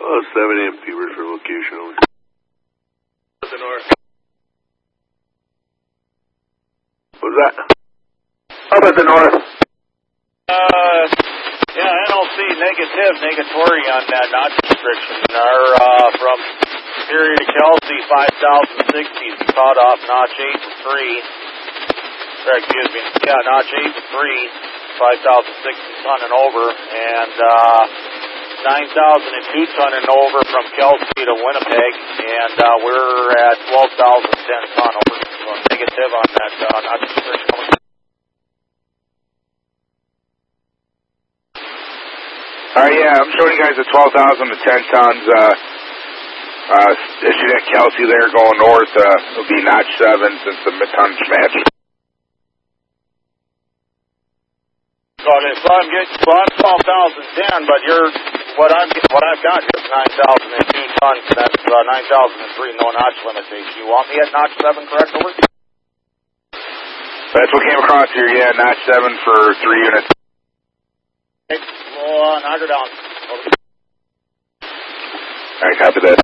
7 a.m. Peavers for location over. To the north. What's that? Up at the north. Yeah, NLC negative, negatory on that notch restriction. From Superior to Kelsey, 5,060, caught off notch 8 and 3. Excuse me, yeah, notch 8 and 3, 5,060 ton and over, and 9,002 ton and over from Kelsey to Winnipeg, and we're at 12,010 ton over, so negative on that notch restriction. Yeah, I'm showing you guys the 12,000 to 10 tons, issued at Kelsey there going north, it'll be notch 7 since the mid-ton match. Okay, so I'm 12,010, but what I've got is 9,002 tons, and that's 9,003, no notch limitation. You want me at notch 7, correct, over? That's what came across here, yeah, notch 7 for 3 units. Okay, we'll knock her down. Over. Alright, copy that.